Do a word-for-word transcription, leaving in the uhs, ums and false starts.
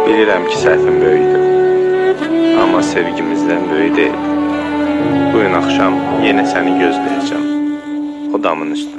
Bilirəm ki, səhvim böyükdür. Amma sevgimizdən böyük deyil. Bu gün axşam yenə səni gözləyəcəm. O damın üstündə.